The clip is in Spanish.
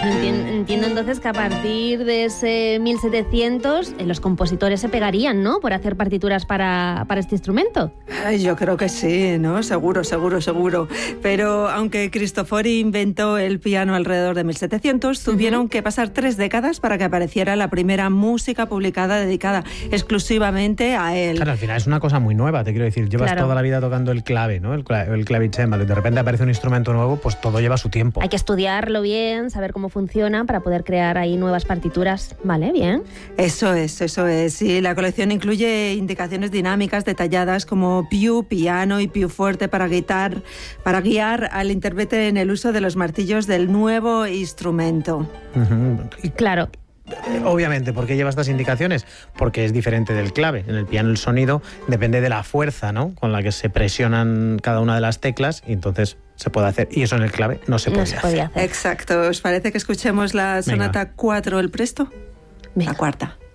Entiendo entonces que a partir de ese 1700 los compositores se pegarían, ¿no?, por hacer partituras para este instrumento. Ay, yo creo que sí, ¿no? Seguro. Pero aunque Cristofori inventó el piano alrededor de 1700, tuvieron que pasar 3 décadas para que apareciera la primera música publicada dedicada exclusivamente a él. Claro, al final es una cosa muy nueva, te quiero decir. Llevas toda la vida tocando el clave, ¿no? El clavicémbalo, y de repente aparece un instrumento nuevo, pues todo lleva su tiempo. Hay que estudiarlo bien, saber cómo funciona para poder crear ahí nuevas partituras. Vale, bien. Eso es. Y la colección incluye indicaciones dinámicas detalladas como piano y fuerte para guiar al intérprete en el uso de los martillos del nuevo instrumento. Claro. Obviamente, ¿por qué lleva estas indicaciones? Porque es diferente del clave. En el piano el sonido depende de la fuerza, ¿no?, con la que se presionan cada una de las teclas, y entonces se puede hacer. Y eso en el clave no se podía hacer. Exacto. ¿Os parece que escuchemos la sonata 4, el presto? Venga. La cuarta.